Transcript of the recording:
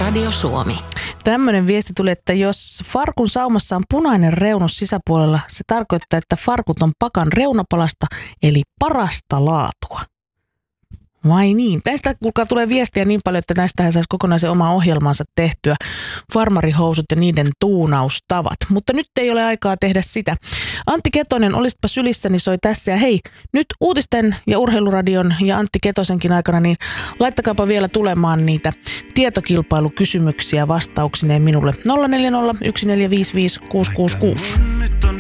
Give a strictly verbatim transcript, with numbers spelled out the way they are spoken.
Radio Suomi. Tämmöinen viesti tuli, että jos farkun saumassa on punainen reunus sisäpuolella, se tarkoittaa, että farkut on pakan reunapalasta, eli parasta laatua. Vai niin? Tästä kuulkaa tulee viestiä niin paljon, että näistähän saisi kokonaisen oma ohjelmansa tehtyä. Farmarihousut ja niiden tuunaustavat. Mutta nyt ei ole aikaa tehdä sitä. Antti Ketonen, olisitpa sylissäni, soi tässä. Ja hei, nyt uutisten ja urheiluradion ja Antti Ketosenkin aikana, niin laittakaapa vielä tulemaan niitä tietokilpailukysymyksiä vastauksineen minulle. nolla neljä nolla yksi neljä viisi viisi kuusi kuusi kuusi.